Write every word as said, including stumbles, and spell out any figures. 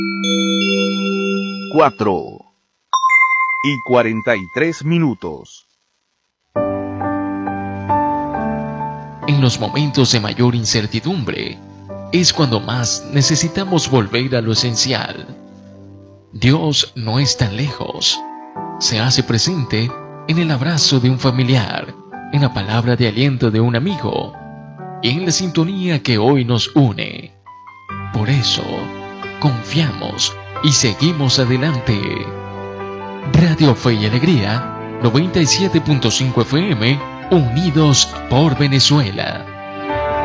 Cuatro y cuarenta y tres minutos. En los momentos de mayor incertidumbre es cuando más necesitamos volver a lo esencial. Dios no es tan lejos. Se hace presente en el abrazo de un familiar, en la palabra de aliento de un amigo y en la sintonía que hoy nos une. Por eso, confiamos y seguimos adelante. Radio Fe y Alegría, noventa y siete punto cinco F M, unidos por Venezuela.